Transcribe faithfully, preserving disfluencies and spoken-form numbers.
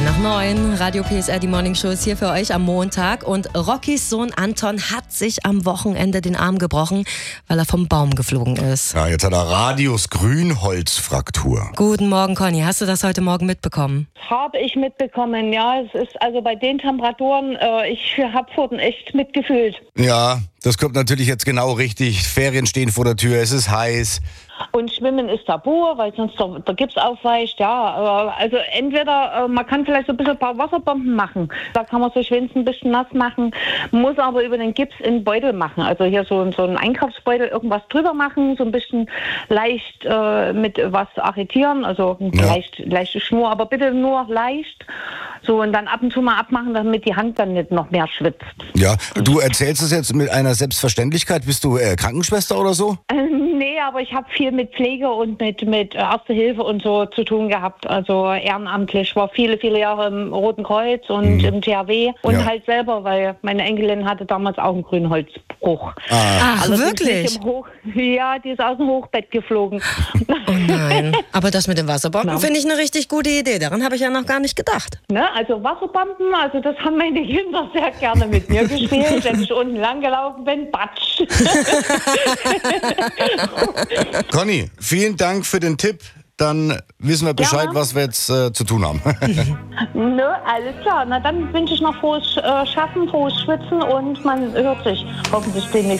nach neun, Radio P S R, die Morning Show ist hier für euch am Montag. Und Rockys Sohn Anton hat sich am Wochenende den Arm gebrochen, weil er vom Baum geflogen ist. Ja, jetzt hat er Radius-Grünholzfraktur. Guten Morgen, Conny. Hast du das heute Morgen mitbekommen? Habe ich mitbekommen, ja. Es ist also bei den Temperaturen, äh, ich habe Pfoten echt mitgefühlt. Ja, das kommt natürlich jetzt genau richtig. Ferien stehen vor der Tür, es ist heiß. Und Schwimmen ist tabu, weil sonst der, der Gips aufweicht, ja. Also entweder, äh, man kann vielleicht so ein bisschen ein paar Wasserbomben machen. Da kann man sich wenigstens ein bisschen nass machen, muss aber über den Gips in den Beutel machen. Also hier so, so einen Einkaufsbeutel irgendwas drüber machen, so ein bisschen leicht äh, mit was arretieren, also Ja. leicht, leichte Schnur, aber bitte nur leicht. So, und dann ab und zu mal abmachen, damit die Hand dann nicht noch mehr schwitzt. Ja, du erzählst es jetzt mit einer Selbstverständlichkeit. Bist du äh, Krankenschwester oder so? Äh, nee, aber ich habe viel mit Pflege und mit, mit Erste Hilfe und so zu tun gehabt. Also ehrenamtlich. Ich war viele, viele Jahre im Roten Kreuz und mhm. im T H W und Ja. halt selber, weil meine Enkelin hatte damals auch einen Grünholzbruch. Ah. Ach, Allerdings wirklich? nicht im Hoch- ja, die ist aus dem Hochbett geflogen. Oh nein. Aber das mit den Wasserbomben Ja. finde ich eine richtig gute Idee. Daran habe ich ja noch gar nicht gedacht. Ne? Also Wasserbomben, also das haben meine Kinder sehr gerne mit mir gespielt, wenn ich unten lang gelaufen bin, batsch. Conny, vielen Dank für den Tipp. Dann wissen wir Bescheid, Gerne. was wir jetzt äh, zu tun haben. Nö, alles klar. Na dann wünsche ich noch frohes äh, Schaffen, frohes Schwitzen und man hört sich hoffentlich demnächst.